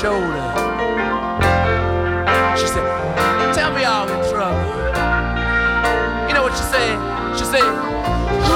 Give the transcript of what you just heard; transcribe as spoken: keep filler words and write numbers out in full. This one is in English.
shoulder. She said, tell me I'm in trouble. You know what she said? She said,